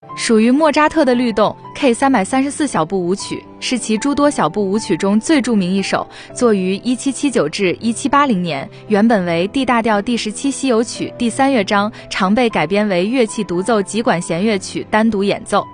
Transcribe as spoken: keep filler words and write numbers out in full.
属于莫扎特的律动 K 三百三十四小步舞曲，是其诸多小步舞曲中最著名一首，作于一七七九至一七八零年，原本为 D 大调第十七西游曲第三乐章，常被改编为乐器独奏及管弦乐曲单独演奏。